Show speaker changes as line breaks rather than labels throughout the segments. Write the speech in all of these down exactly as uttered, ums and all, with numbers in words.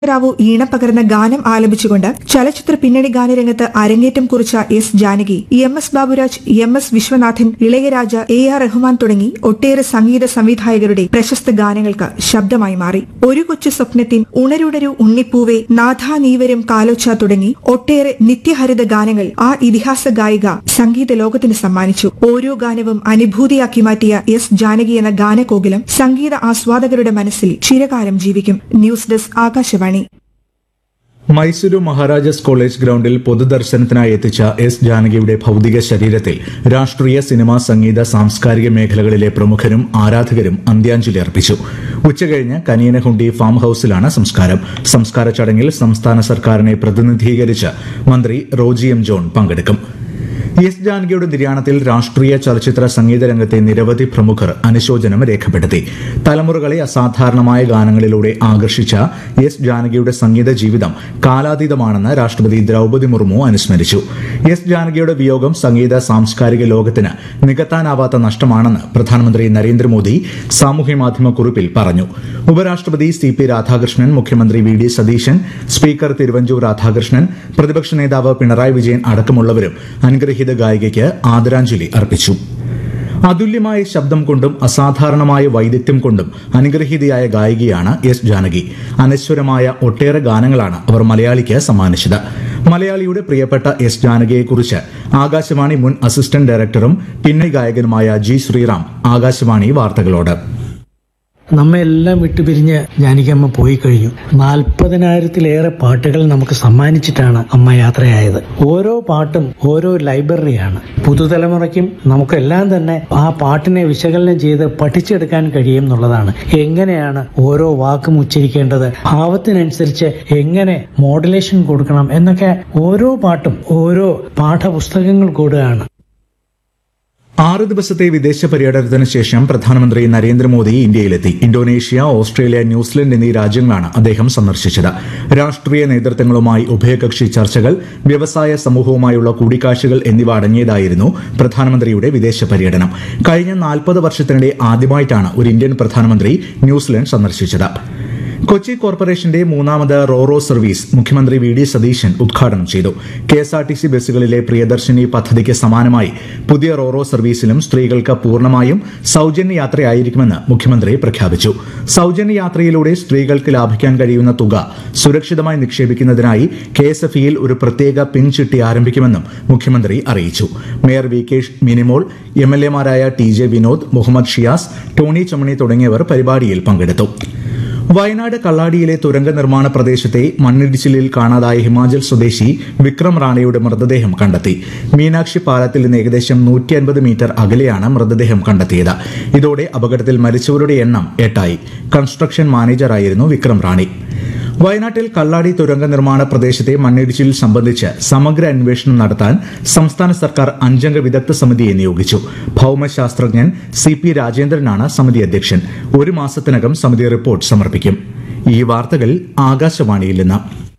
റാവു ഈണപ്പകർന്ന ഗാനം ആലപിച്ചുകൊണ്ട് ചലച്ചിത്ര പിന്നണി ഗാനരംഗത്ത് അരങ്ങേറ്റം കുറിച്ച S Janaki, M S Baburaj, M S Viswanathan, Ilaiyaraaja, A R Rahman തുടങ്ങി ഒട്ടേറെ സംഗീത സംവിധായകരുടെ പ്രശസ്ത ഗാനങ്ങൾക്ക് ശബ്ദമായി മാറി. ഒരു കൊച്ചു സ്വപ്നത്തിൻ, ഉണരുടരു ഉണ്ണിപ്പൂവേ, നാഥാ നീവരും കാലോച്ച തുടങ്ങി ഒട്ടേറെ നിത്യഹരിത ഗാനങ്ങൾ ആ ഇതിഹാസ ഗായിക സംഗീത ലോകത്തിന് സമ്മാനിച്ചു. ഓരോ ഗാനവും അനുഭൂതിയാക്കി മാറ്റിയ എസ് ജാനകി എന്ന ഗാനകോകിലം സംഗീത ആസ്വാദകരുടെ മനസ്സിൽ ചിരകാലം ജീവിക്കും. News desk Akashvani.
Mysuru Maharajas college ഗ്രൌണ്ടിൽ പൊതുദർശനത്തിനായി എത്തിച്ച എസ് ജാനകിയുടെ ഭൌതിക ശരീരത്തിൽ രാഷ്ട്രീയ, സിനിമ, സംഗീത, സാംസ്കാരിക മേഖലകളിലെ പ്രമുഖരും ആരാധകരും അന്ത്യാഞ്ജലി അർപ്പിച്ചു. ഉച്ചകഴിഞ്ഞ് കനിയനഹുണ്ടി ഫാം ഹൌസിലാണ് സംസ്കാരം. സംസ്കാര ചടങ്ങിൽ സംസ്ഥാന സർക്കാരിനെ പ്രതിനിധീകരിച്ച് മന്ത്രി റോജി എം ജോൺ പങ്കെടുക്കും. എസ് ജാനകിയുടെ നിര്യാണത്തിൽ രാഷ്ട്രീയ, ചലച്ചിത്ര, സംഗീത രംഗത്തെ നിരവധി പ്രമുഖർ അനുശോചനം രേഖപ്പെടുത്തി. തലമുറകളെ അസാധാരണമായ ഗാനങ്ങളിലൂടെ ആകർഷിച്ച എസ് ജാനകിയുടെ സംഗീത ജീവിതം കാലാതീതമാണെന്ന് രാഷ്ട്രപതി ദ്രൌപദി മുർമു അനുസ്മരിച്ചു. എസ് ജാനകിയുടെ വിയോഗം സംഗീത സാംസ്കാരിക ലോകത്തിന് നികത്താനാവാത്ത നഷ്ടമാണെന്ന് പ്രധാനമന്ത്രി നരേന്ദ്രമോദി സാമൂഹ്യമാധ്യമ കുറിപ്പിൽ പറഞ്ഞു. ഉപരാഷ്ട്രപതി സി പി രാധാകൃഷ്ണൻ, മുഖ്യമന്ത്രി V D Satheesan, speaker Thiruvanchoor Radhakrishnan, പ്രതിപക്ഷ നേതാവ് പിണറായി വിജയൻ അടക്കമുള്ളവരും അനുഗ്രഹീത ഗായികയ്ക്ക് ആദരാഞ്ജലി അർപ്പിച്ചു. അതുല്യമായ ശബ്ദം കൊണ്ടും അസാധാരണമായ വൈദഗ്ധ്യം കൊണ്ടും അനുഗ്രഹീതയായ ഗായികയാണ് എസ് ജാനകി. അനശ്വരമായ ഒട്ടേറെ ഗാനങ്ങളാണ് അവർ മലയാളിക്ക് സമ്മാനിച്ചത്. മലയാളിയുടെ പ്രിയപ്പെട്ട എസ് ജാനകിയെക്കുറിച്ച് ആകാശവാണി മുൻ അസിസ്റ്റന്റ് ഡയറക്ടറും പിന്നണി ഗായകനുമായ ജി ശ്രീറാം ആകാശവാണി വാർത്തകളോട്.
നമ്മെല്ലാം വിട്ടുപിരിഞ്ഞ് ജാനകിയമ്മ പോയി കഴിഞ്ഞു. നാൽപ്പതിനായിരത്തിലേറെ പാട്ടുകൾ നമുക്ക് സമ്മാനിച്ചിട്ടാണ് അമ്മ യാത്രയായത്. ഓരോ പാട്ടും ഓരോ ലൈബ്രറിയാണ്. പുതുതലമുറയ്ക്കും നമുക്കെല്ലാം തന്നെ ആ പാട്ടിനെ വിശകലനം ചെയ്ത് പഠിച്ചെടുക്കാൻ കഴിയും എന്നുള്ളതാണ്. എങ്ങനെയാണ് ഓരോ വാക്കും ഉച്ചരിക്കേണ്ടത്, ഭാവത്തിനനുസരിച്ച് എങ്ങനെ മോഡുലേഷൻ കൊടുക്കണം എന്നൊക്കെ ഓരോ പാട്ടും ഓരോ പാഠപുസ്തകങ്ങൾ കൂടുകയാണ്.
ആറ് ദിവസത്തെ വിദേശ പര്യടനത്തിന് ശേഷം പ്രധാനമന്ത്രി നരേന്ദ്രമോദി ഇന്ത്യയിലെത്തി. ഇന്തോനേഷ്യ, ഓസ്ട്രേലിയ, ന്യൂസിലൻഡ് എന്നീ രാജ്യങ്ങളാണ് അദ്ദേഹം സന്ദർശിച്ചത്. രാഷ്ട്രീയ നേതൃത്വങ്ങളുമായി ഉഭയകക്ഷി ചർച്ചകൾ, വ്യവസായ സമൂഹവുമായുള്ള കൂടിക്കാഴ്ചകൾ എന്നിവ അടങ്ങിയതായിരുന്നു പ്രധാനമന്ത്രിയുടെ വിദേശ പര്യടനം. കഴിഞ്ഞ നാൽപ്പത് വർഷത്തിനിടെ ആദ്യമായിട്ടാണ് ഒരു ഇന്ത്യൻ പ്രധാനമന്ത്രി ന്യൂസിലൻഡ് സന്ദർശിച്ചത്. കൊച്ചി കോർപ്പറേഷന്റെ മൂന്നാമത് റോറോ സർവീസ് മുഖ്യമന്ത്രി വി ഡി സതീശൻ ഉദ്ഘാടനം ചെയ്തു. K S R T C ബസ്സുകളിലെ Priyadarshini പദ്ധതിക്ക് സമാനമായി പുതിയ റോറോ സർവീസിലും സ്ത്രീകൾക്ക് പൂർണ്ണമായും സൌജന്യ യാത്രയായിരിക്കുമെന്ന് മുഖ്യമന്ത്രി പ്രഖ്യാപിച്ചു. സൌജന്യ യാത്രയിലൂടെ സ്ത്രീകൾക്ക് ലാഭിക്കാൻ കഴിയുന്ന തുക സുരക്ഷിതമായി നിക്ഷേപിക്കുന്നതിനായി കെ എസ് എഫ് ഇയിൽ ഒരു പ്രത്യേക പിൻ ചിട്ടി ആരംഭിക്കുമെന്നും മുഖ്യമന്ത്രി അറിയിച്ചു. Mayor V K Minimol, M L എമാരായ T J Vinod, Muhammad Shiyas, Tony Chammani തുടങ്ങിയവർ പരിപാടിയിൽ പങ്കെടുത്തു. വയനാട് കള്ളാടിയിലെ തുരങ്ക നിർമ്മാണ പ്രദേശത്തെ മണ്ണിടിച്ചിലിൽ കാണാതായ ഹിമാചൽ സ്വദേശി വിക്രം റാണയുടെ മൃതദേഹം കണ്ടെത്തി. മീനാക്ഷി പാലത്തിൽ നിന്ന് ഏകദേശം നൂറ്റി അൻപത് മീറ്റർ അകലെയാണ് മൃതദേഹം കണ്ടെത്തിയത്. ഇതോടെ അപകടത്തിൽ മരിച്ചവരുടെ എണ്ണം എട്ടായി. കൺസ്ട്രക്ഷൻ മാനേജറായിരുന്നു വിക്രം റാണി. വയനാട്ടിൽ കള്ളാടി തുരങ്ക നിർമ്മാണ പ്രദേശത്തെ മണ്ണിടിച്ചിൽ സംബന്ധിച്ച് സമഗ്ര അന്വേഷണം നടത്താൻ സംസ്ഥാന സർക്കാർ അഞ്ചംഗ വിദഗ്ധ സമിതിയെ നിയോഗിച്ചു. ഭൌമശാസ്ത്രജ്ഞൻ സി പി രാജേന്ദ്രനാണ് സമിതി അധ്യക്ഷൻ. ഒരു മാസത്തിനകം സമിതി റിപ്പോർട്ട് സമർപ്പിക്കും. ഈ വാർത്തകൾ ആകാശവാണിയിൽ നിന്ന്.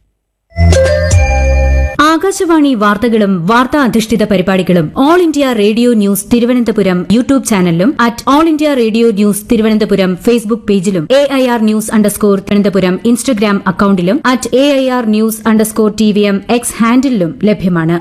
ആകാശവാണി വാർത്തകളും വാർത്താ അധിഷ്ഠിത പരിപാടികളും all India radio news Thiruvananthapuram YouTube ചാനലിലും at all India radio news Thiruvananthapuram Facebook പേജിലും A I R news underscore Thiruvananthapuram Instagram അക്കൌണ്ടിലും at A I R news underscore T V M X ഹാൻഡിലും ലഭ്യമാണ്.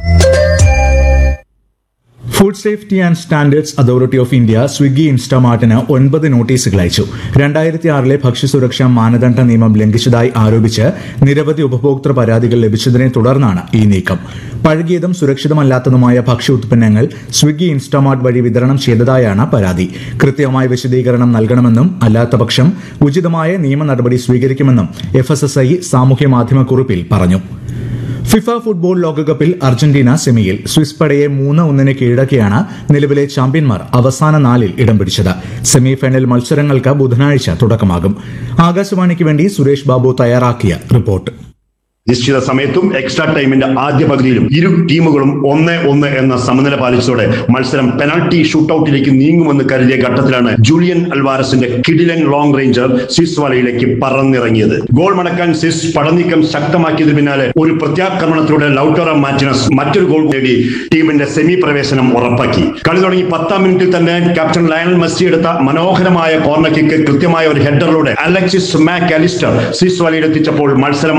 Food safety and standards authority of India Swiggy, ഇൻസ്റ്റാമാർട്ടിന് ഒൻപത് നോട്ടീസുകൾ അയച്ചു. രണ്ടായിരത്തി ആറിലെ ഭക്ഷ്യസുരക്ഷാ മാനദണ്ഡ നിയമം ലംഘിച്ചതായി ആരോപിച്ച് നിരവധി ഉപഭോക്തൃ പരാതികൾ ലഭിച്ചതിനെ തുടർന്നാണ് ഈ നീക്കം. പഴകിയതും സുരക്ഷിതമല്ലാത്തതുമായ ഭക്ഷ്യ ഉത്പന്നങ്ങൾ സ്വിഗ്ഗി, ഇൻസ്റ്റാമാർട്ട് വഴി വിതരണം ചെയ്തതായാണ് പരാതി. കൃത്യമായ വിശദീകരണം നൽകണമെന്നും അല്ലാത്തപക്ഷം ഉചിതമായ നിയമ നടപടി സ്വീകരിക്കുമെന്നും എഫ് എസ് എസ് ഐ സാമൂഹ്യ മാധ്യമ കുറിപ്പിൽ പറഞ്ഞു. ഫിഫ ഫുട്ബോൾ ലോകകപ്പിൽ അർജന്റീന സെമിയിൽ സ്വിസ് പടയെ മൂന്ന് ഒന്നിന് കീഴടക്കിയാണ് നിലവിലെ ചാമ്പ്യന്മാർ അവസാന നാലിൽ ഇടം പിടിച്ചത്. സെമിഫൈനൽ മത്സരങ്ങൾക്ക് ബുധനാഴ്ച തുടക്കമാകും. ആകാശവാണിക്ക് വേണ്ടി സുരേഷ് ബാബു തയ്യാറാക്കിയ റിപ്പോർട്ട്.
നിശ്ചിത സമയത്തും എക്സ്ട്രാ ടൈമിന്റെ ആദ്യ പകുതിയിലും ഇരു ടീമുകളും ഒന്ന് ഒന്ന് എന്ന സമനില പാലിച്ചതോടെ മത്സരം പെനാൽറ്റി ഷൂട്ടൌട്ടിലേക്ക് നീങ്ങുമെന്ന് കരുതിയ ഘട്ടത്തിലാണ് ജൂലിയൻ അൽവാരസിന്റെ കിഡിലൻ long ranger Swiss വലയിലേക്ക് പറന്നിറങ്ങിയത്. Goal മടക്കാൻ Swiss പടനീക്കം ശക്തമാക്കിയതിന് പിന്നാലെ ഒരു പ്രത്യാക്രമണത്തിലൂടെ ലൗട്ടറോ മാർട്ടിനസ് മറ്റൊരു ഗോൾ നേടി ടീമിന്റെ സെമി പ്രവേശനം ഉറപ്പാക്കി. കളി തുടങ്ങി പത്താം മിനിറ്റിൽ തന്നെ ക്യാപ്റ്റൻ ലയണൽ മെസ്സി എടുത്ത മനോഹരമായ കോർണർ കിക്ക് കൃത്യമായ ഒരു ഹെഡറിലൂടെ അലക്സിസ് മാക് അലിസ്റ്റർ സ്വിസ് വലയിലെത്തിച്ചപ്പോൾ മത്സരം